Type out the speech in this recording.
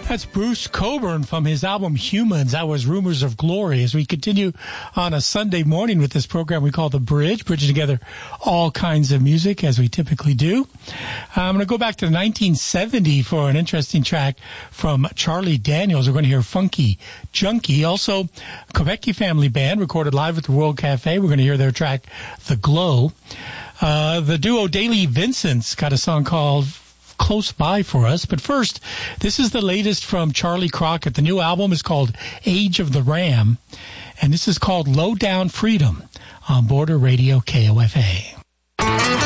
That's Bruce Cockburn from his album Humans. That was Rumors of Glory. As we continue on a Sunday morning with this program we call The Bridge, bridging together all kinds of music as we typically do. I'm going to go back to 1970 for an interesting track from Charlie Daniels. We're going to hear Funky Junkie. Also, Quebeckie Family Band recorded live at the World Cafe. We're going to hear their track The Glow. The duo Daily Vincent's got a song called Close By for us. But first, this is the latest from Charlie Crockett. The new album is called Age of the Ram, and this is called Low Down Freedom on Border Radio KOFA.